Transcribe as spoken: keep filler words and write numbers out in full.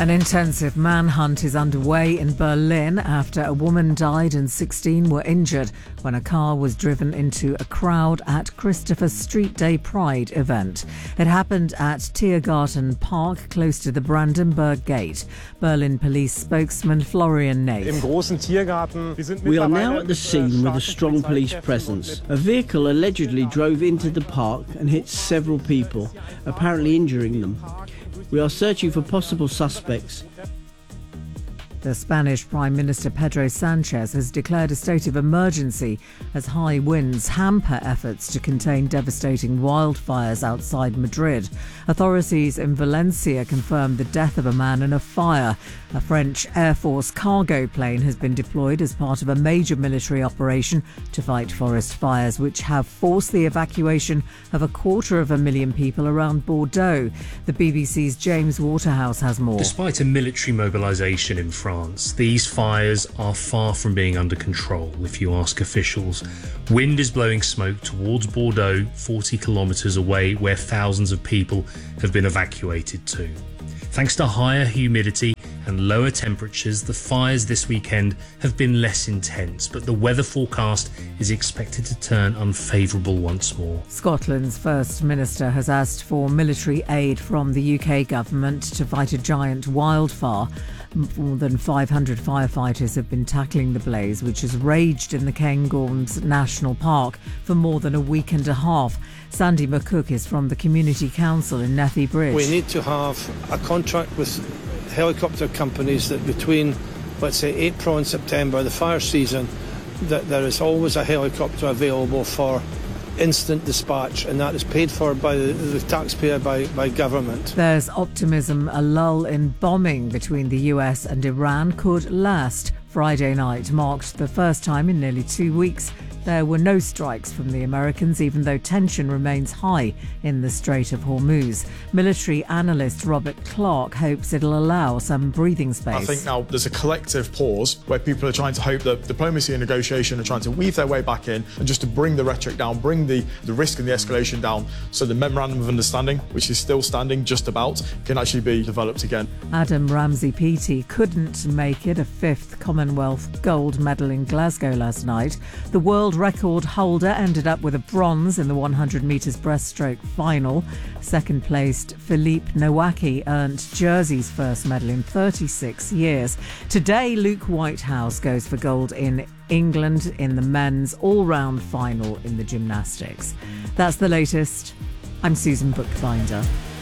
An intensive manhunt is underway in Berlin after a woman died and sixteen were injured when a car was driven into a crowd at Christopher Street Day Pride event. It happened at Tiergarten Park, close to the Brandenburg Gate. Berlin police spokesman Florian Nath. We are now at the scene with a strong police presence. A vehicle allegedly drove into the park and hit several people, apparently injuring them. We are searching for possible suspects. The Spanish Prime Minister Pedro Sanchez has declared a state of emergency as high winds hamper efforts to contain devastating wildfires outside Madrid. Authorities in Valencia confirmed the death of a man in a fire. A French Air Force cargo plane has been deployed as part of a major military operation to fight forest fires, which have forced the evacuation of a quarter of a million people around Bordeaux. The B B C's James Waterhouse has more. Despite a military mobilisation in France, these fires are far from being under control, if you ask officials. Wind is blowing smoke towards Bordeaux, forty kilometres away, where thousands of people have been evacuated to. Thanks to higher humidity and lower temperatures, the fires this weekend have been less intense, but the weather forecast is expected to turn unfavourable once more. Scotland's First Minister has asked for military aid from the U K government to fight a giant wildfire. More than five hundred firefighters have been tackling the blaze, which has raged in the Cairngorms National Park for more than a week and a half. Sandy McCook is from the Community Council in Nethy Bridge. We need to have a contract with helicopter companies that between, let's say, April and September, the fire season, that there is always a helicopter available for instant dispatch, and that is paid for by the, the taxpayer, by, by government. There's optimism a lull in bombing between the U S and Iran could last. Friday night marked the first time in nearly two weeks there were no strikes from the Americans, even though tension remains high in the Strait of Hormuz. Military analyst Robert Clark hopes it'll allow some breathing space. I think now there's a collective pause where people are trying to hope that diplomacy and negotiation are trying to weave their way back in and just to bring the rhetoric down, bring the, the risk and the escalation down, so the memorandum of understanding, which is still standing just about, can actually be developed again. Adam Ramsey-Peaty couldn't make it, a fifth Commonwealth gold medal in Glasgow last night. The world record holder ended up with a bronze in the one hundred metres breaststroke final. Second placed Philippe Nowacki earned Jersey's first medal in thirty-six years. Today, Luke Whitehouse goes for gold in England in the men's all-round final in the gymnastics. That's the latest. I'm Susan Bookbinder.